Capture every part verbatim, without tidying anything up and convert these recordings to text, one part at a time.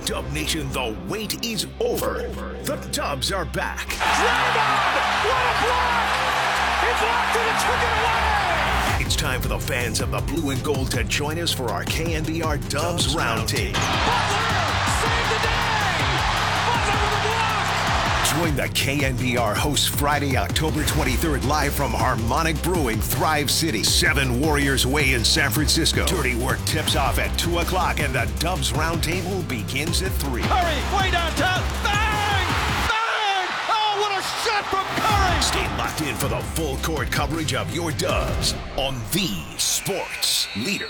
Dub Nation, the wait is over. The Dubs are back. Draymond! What a block! He blocked it and took it away! It's time for the fans of the blue and gold to join us for our K N B R Dubs Roundtable. Butler! Save the day! Butler with a block! Join the K N B R hosts Friday, October twenty-third, live from Harmonic Brewing, Thrive City, seven Warriors Way in San Francisco. Dirty Work tips off at two o'clock, and the Dubs Roundtable begins at three. Curry, way downtown. Bang! Bang! Oh, what a shot from Curry! Stay locked in for the full court coverage of your Dubs on the Sports Leader.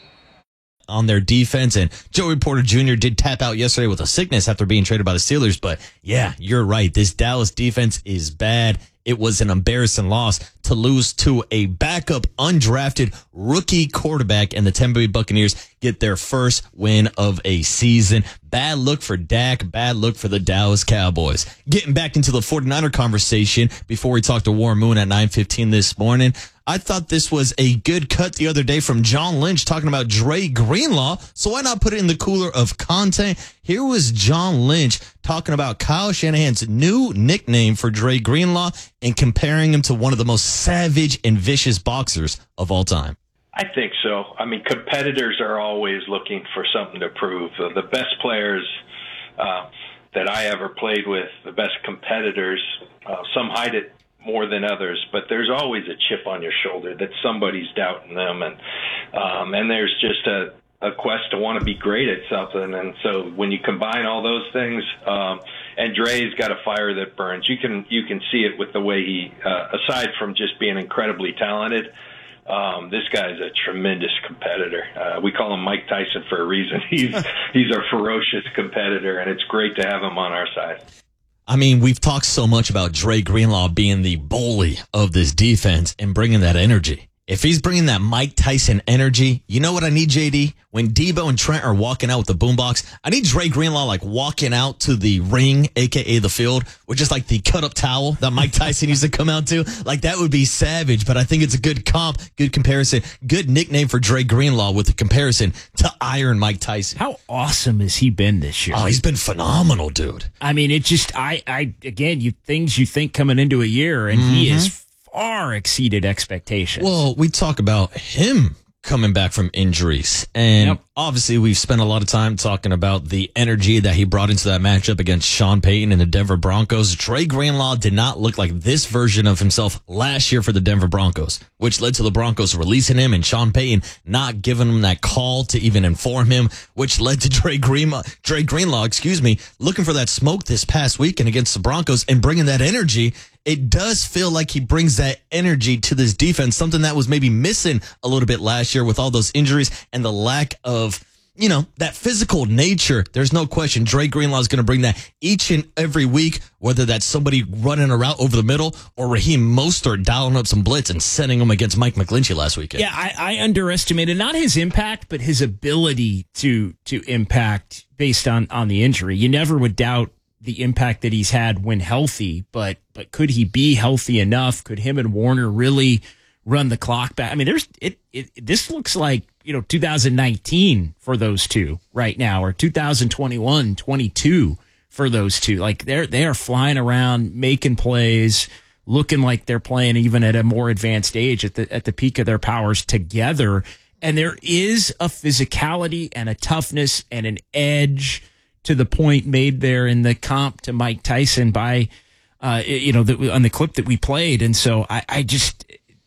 On their defense, and Joey Porter Junior did tap out yesterday with a sickness after being traded by the Steelers. But yeah, you're right. This Dallas defense is bad. It was an embarrassing loss to lose to a backup undrafted rookie quarterback, and the Tampa Bay Buccaneers get their first win of a season. Bad look for Dak, bad look for the Dallas Cowboys. Getting back into the 49er conversation before we talk to Warren Moon at nine fifteen this morning, I thought this was a good cut the other day from John Lynch talking about Dre Greenlaw, so why not put it in the cooler of content? Here was John Lynch talking about Kyle Shanahan's new nickname for Dre Greenlaw and comparing him to one of the most savage and vicious boxers of all time. I think so. I mean, competitors are always looking for something to prove. Uh, the best players uh, that I ever played with, the best competitors, uh, some hide it more than others, but there's always a chip on your shoulder that somebody's doubting them, and um, and there's just a, a quest to want to be great at something. And so when you combine all those things, um, and Dre's got a fire that burns, you can you can see it with the way he, uh, aside from just being incredibly talented, um, this guy's a tremendous competitor. Uh, we call him Mike Tyson for a reason. He's he's a ferocious competitor, and it's great to have him on our side. I mean, we've talked so much about Dre Greenlaw being the bully of this defense and bringing that energy. If he's bringing that Mike Tyson energy, you know what I need, J D? When Debo and Trent are walking out with the boombox, I need Dre Greenlaw like walking out to the ring, a k a the field, with just like the cut-up towel that Mike Tyson used to come out to. Like, that would be savage, but I think it's a good comp, good comparison, good nickname for Dre Greenlaw with the comparison to Iron Mike Tyson. How awesome has he been this year? Oh, he's been phenomenal, dude. I mean, it just, I, I again, you things you think coming into a year, and mm-hmm. he is far exceeded expectations. Well, we talk about him coming back from injuries, and yep. obviously we've spent a lot of time talking about the energy that he brought into that matchup against Sean Payton and the Denver Broncos. Dre Greenlaw did not look like this version of himself last year for the Denver Broncos, which led to the Broncos releasing him and Sean Payton not giving him that call to even inform him, which led to Dre Greenlaw, Dre Greenlaw, excuse me, looking for that smoke this past weekend against the Broncos and bringing that energy. It does feel like he brings that energy to this defense, something that was maybe missing a little bit last year with all those injuries and the lack of, you know, that physical nature. There's no question Dre Greenlaw is going to bring that each and every week, whether that's somebody running a route over the middle or Raheem Mostert dialing up some blitz and sending them against Mike McGlinchey last weekend. Yeah, I, I underestimated not his impact, but his ability to to impact based on, on the injury. You never would doubt the impact that he's had when healthy, but but could he be healthy enough? Could him and Warner really run the clock back? I mean, there's it. it this looks like, you know, two thousand nineteen for those two right now, or two thousand twenty-one, twenty-two for those two. Like they're they are flying around, making plays, looking like they're playing even at a more advanced age at the at the peak of their powers together. And there is a physicality and a toughness and an edge to the point made there in the comp to Mike Tyson by, uh, you know, the, on the clip that we played. And so I, I just,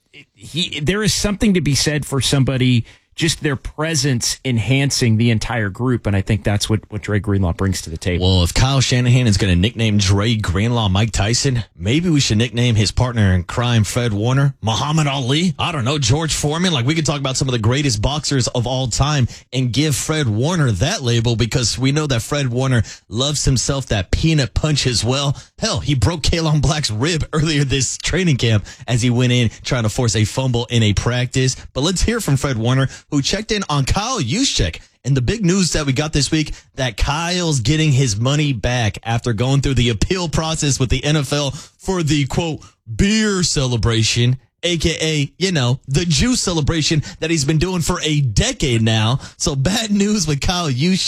he, there is something to be said for somebody, just their presence enhancing the entire group. And I think that's what, what Dre Greenlaw brings to the table. Well, if Kyle Shanahan is going to nickname Dre Greenlaw Mike Tyson, maybe we should nickname his partner in crime Fred Warner, Muhammad Ali, I don't know, George Foreman. Like, we could talk about some of the greatest boxers of all time and give Fred Warner that label, because we know that Fred Warner loves himself that peanut punch as well. Hell, he broke Kalon Black's rib earlier this training camp as he went in trying to force a fumble in a practice. But let's hear from Fred Warner, who checked in on Kyle Juszczyk. And the big news that we got this week, that Kyle's getting his money back after going through the appeal process with the N F L for the, quote, beer celebration, a k a, you know, the juice celebration that he's been doing for a decade now. So bad news with Kyle Juszczyk.